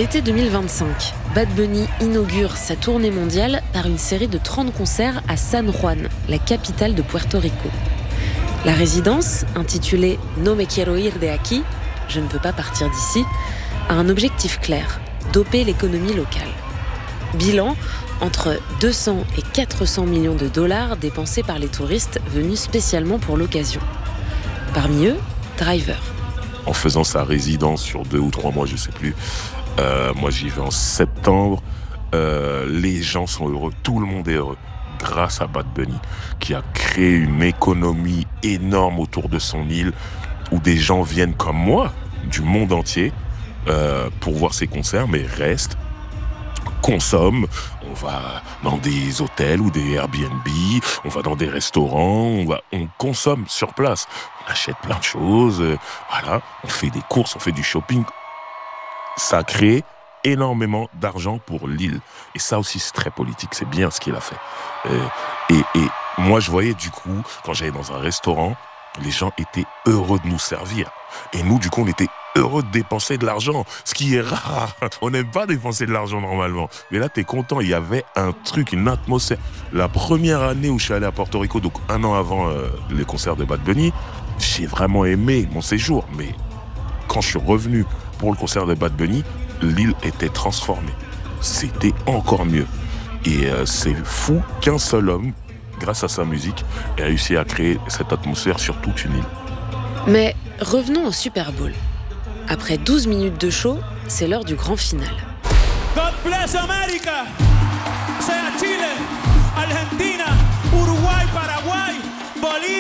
L'été 2025, Bad Bunny inaugure sa tournée mondiale par une série de 30 concerts à San Juan, la capitale de Puerto Rico. La résidence, intitulée No me quiero ir de aquí, je ne veux pas partir d'ici, a un objectif clair, doper l'économie locale. Bilan, entre 200 et 400 millions de dollars dépensés par les touristes venus spécialement pour l'occasion. Parmi eux, Driver. En faisant sa résidence sur 2 ou 3 mois, je ne sais plus, moi j'y vais en septembre, les gens sont heureux, tout le monde est heureux. Grâce à Bad Bunny, qui a créé une économie énorme autour de son île, où des gens viennent comme moi, du monde entier, pour voir ses concerts, mais restent, consomment. On va dans des hôtels ou des Airbnb, on va dans des restaurants, on consomme sur place. On achète plein de choses, voilà, on fait des courses, on fait du shopping. Ça crée énormément d'argent pour l'île. Et ça aussi, c'est très politique. C'est bien ce qu'il a fait. Et moi, je voyais du coup, quand j'allais dans un restaurant, les gens étaient heureux de nous servir. Et nous, du coup, on était heureux de dépenser de l'argent. Ce qui est rare. On n'aime pas dépenser de l'argent normalement. Mais là, t'es content. Il y avait un truc, une atmosphère. La première année où je suis allé à Porto Rico, donc 1 an avant les concerts de Bad Bunny, j'ai vraiment aimé mon séjour. Mais quand je suis revenu pour le concert de Bad Bunny, l'île était transformée. C'était encore mieux. Et c'est fou qu'un seul homme, grâce à sa musique, ait réussi à créer cette atmosphère sur toute une île. Mais revenons au Super Bowl. Après 12 minutes de show, c'est l'heure du grand final. God bless America. Sea Chile, Argentina.